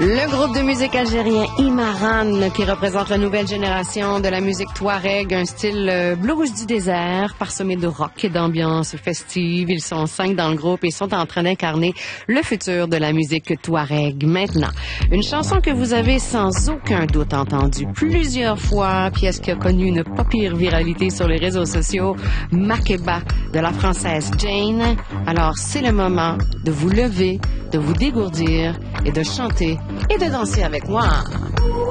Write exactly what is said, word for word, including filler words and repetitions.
Le groupe de musique algérien Imaran, qui représente la nouvelle génération de la musique touareg, un style euh, blues du désert, parsemé de rock et d'ambiance festive. Ils sont cinq dans le groupe et sont en train d'incarner le futur de la musique touareg. Maintenant, une chanson que vous avez sans aucun doute entendue plusieurs fois, pièce qui a connu une pas pire viralité sur les réseaux sociaux, Makeba de la française Jane. Alors, c'est le moment de vous lever, de vous dégourdir et de chanter et de danser avec moi.